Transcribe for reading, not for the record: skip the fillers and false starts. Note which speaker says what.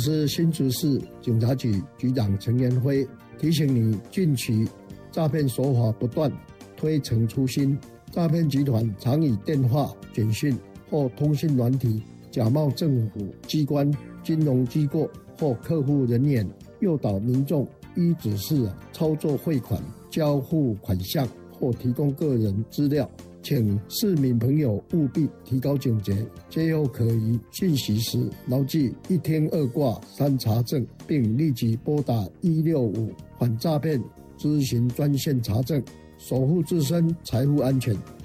Speaker 1: 我是新竹市警察局局长陈元辉，提醒你近期诈骗手法不断，推陈出新，诈骗集团常以电话、简讯或通讯软体假冒政府机关、金融机构或客户人员，诱导民众依指示操作汇款、交付款项或提供个人资料。请市民朋友务必提高警觉，接获可疑讯息时，牢记一听二挂三查证，并立即拨打165反诈骗咨询专线查证，守护自身财富安全。